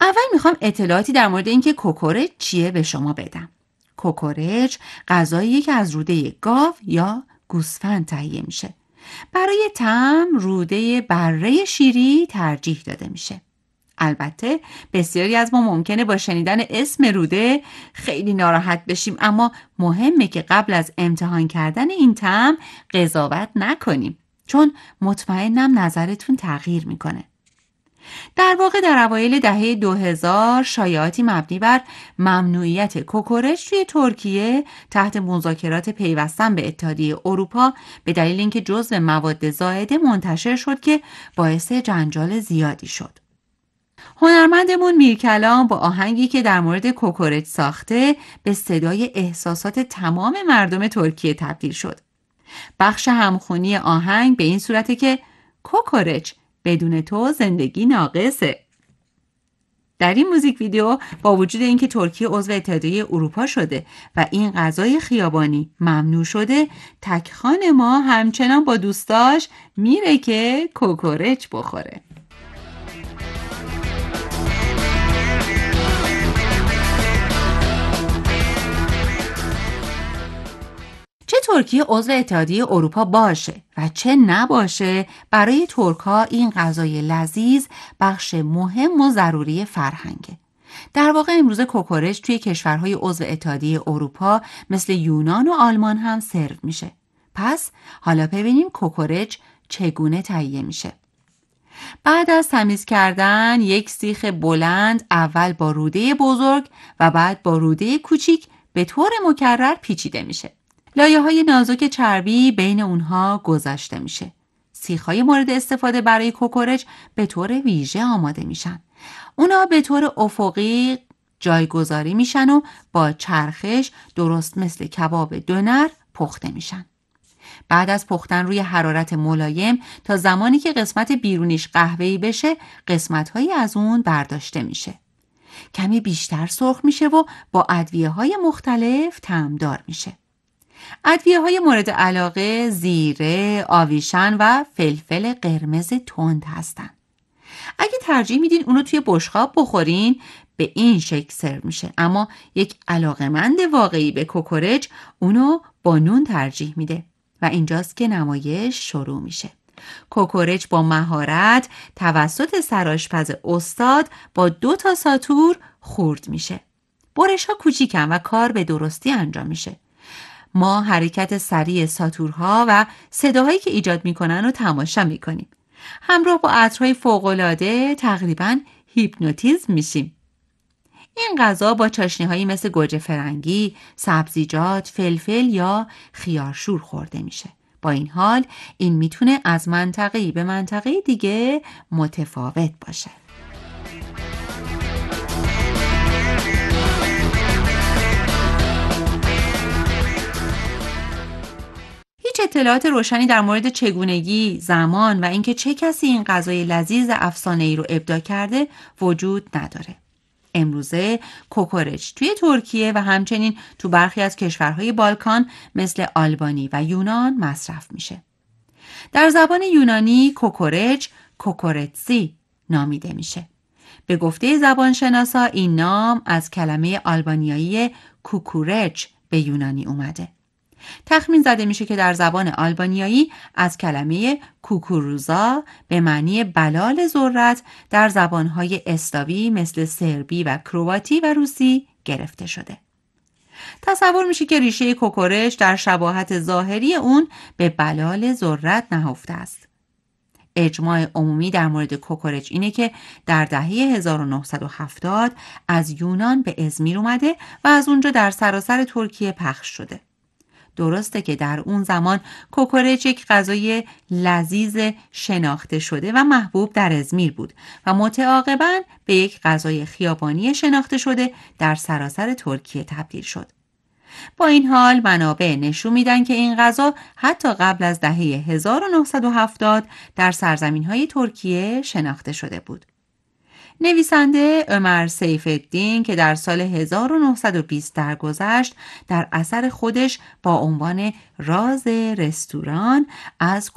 اول میخوام اطلاعاتی در مورد اینکه کوکورچ چیه به شما بدم. کوکورچ غذاییه که از روده گاو یا گوسفند تهیه میشه. برای طعم روده بره شیری ترجیح داده میشه. البته بسیاری از ما ممکنه با شنیدن اسم روده خیلی ناراحت بشیم، اما مهمه که قبل از امتحان کردن این طعم قضاوت نکنیم، چون مطمئنم نظرتون تغییر میکنه. در واقع در اوایل دهه 2000 شایعاتی مبنی بر ممنوعیت کوکورچ توی ترکیه تحت مذاکرات پیوستن به اتحادیه اروپا به دلیل اینکه جزو مواد زائده منتشر شد که باعث جنجال زیادی شد. هنرمندمون میرکلام با آهنگی که در مورد کوکورچ ساخته به صدای احساسات تمام مردم ترکیه تبدیل شد. بخش همخونی آهنگ به این صورته که کوکورچ بدون تو زندگی ناقصه. در این موزیک ویدیو با وجود اینکه ترکیه عضو اتحادیه اروپا شده و این غذای خیابانی ممنوع شده، تکخان ما همچنان با دوستاش میره که کوکورچ بخوره. چه ترکیه عضو اتحادیه اروپا باشه و چه نباشه، برای ترک‌ها این غذای لذیذ بخش مهم و ضروری فرهنگه. در واقع امروزه کوکورچ توی کشورهای عضو اتحادیه اروپا مثل یونان و آلمان هم سرو میشه. پس حالا ببینیم کوکورچ چگونه تهیه میشه. بعد از تمیز کردن یک سیخ بلند اول با روده بزرگ و بعد با روده کوچیک به طور مکرر پیچیده میشه. لایه‌های نازک چربی بین اونها گذاشته میشه. سیخ‌های مورد استفاده برای کوکورچ به طور ویژه آماده میشن. اونا به طور افقی جایگذاری میشن و با چرخش درست مثل کباب دونر پخته میشن. بعد از پختن روی حرارت ملایم تا زمانی که قسمت بیرونیش قهوه‌ای بشه، قسمت‌هایی از اون برداشته میشه. کمی بیشتر سرخ میشه و با ادویه‌های مختلف طعمدار میشه. ادویه‌های مورد علاقه زیره، آویشن و فلفل قرمز تند هستن. اگه ترجیح میدین اونو توی بشقاب بخورین، به این شکل سرو میشه، اما یک علاقه‌مند واقعی به کوکورچ اونو با نون ترجیح میده و اینجاست که نمایش شروع میشه. کوکورچ با مهارت توسط سرآشپز استاد با 2 ساطور خورد میشه. برش‌ها کوچیکن و کار به درستی انجام میشه. ما حرکت سریع ساطورها و صداهایی که ایجاد میکنن رو تماشا میکنیم. همراه با عطرهای فوق‌العاده تقریباً هیپنوتیزم میشیم. این غذا با چاشنی‌هایی مثل گوجه فرنگی، سبزیجات، فلفل یا خیارشور خورده میشه. با این حال این میتونه از منطقه‌ای به منطقه دیگه متفاوت باشه. هیچ اطلاعات روشنی در مورد چگونگی، زمان و اینکه چه کسی این غذای لذیذ افسانه‌ای رو ابداع کرده وجود نداره. امروزه کوکورچ توی ترکیه و همچنین تو برخی از کشورهای بالکان مثل آلبانی و یونان مصرف میشه. در زبان یونانی کوکورچ کوکورتسی نامیده میشه. به گفته زبانشناسا این نام از کلمه آلبانیایی کوکورچ به یونانی اومده. تخمین زده میشه که در زبان آلبانیایی از کلمه کوکوروزا به معنی بلال ذرت در زبانهای اسلاوی مثل سربی و کرواتی و روسی گرفته شده. تصور میشه که ریشه کوکورچ در شباهت ظاهری اون به بلال ذرت نهفته است. اجماع عمومی در مورد کوکورچ اینه که در دهه 1970 از یونان به ازمیر اومده و از اونجا در سراسر ترکیه پخش شده. درسته که در اون زمان کوکورچ یک غذای لذیذ شناخته شده و محبوب در ازمیر بود و متعاقباً به یک غذای خیابانی شناخته شده در سراسر ترکیه تبدیل شد. با این حال منابع نشون میدن که این غذا حتی قبل از دهه 1970 در سرزمین‌های ترکیه شناخته شده بود. نویسنده عمر سیف‌الدین که در سال 1920 درگذشت در اثر خودش با عنوان راز رستوران از